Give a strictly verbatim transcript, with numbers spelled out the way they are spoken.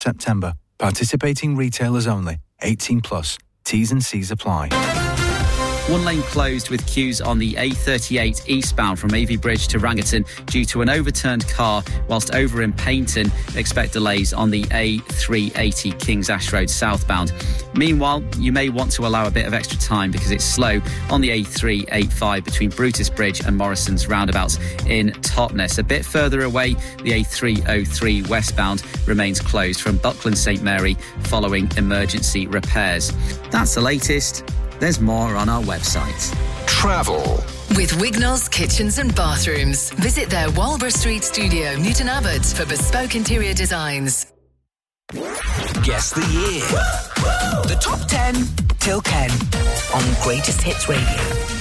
September. Participating retailers only. eighteen plus. T's and C's apply. One lane closed with queues on the A thirty-eight eastbound from A V Bridge to Rangerton due to an overturned car, whilst over in Paignton, expect delays on the A three eighty Kings Ash Road southbound. Meanwhile, you may want to allow a bit of extra time because it's slow on the A three eighty-five between Brutus Bridge and Morrison's roundabouts in Totnes. A bit further away, the A three oh three westbound remains closed from Buckland St Mary following emergency repairs. That's the latest. There's more on our website. Travel. With Wignall's Kitchens and Bathrooms. Visit their Walborough Street studio, Newton Abbot, for bespoke interior designs. Guess the year. The top ten till ten on Greatest Hits Radio.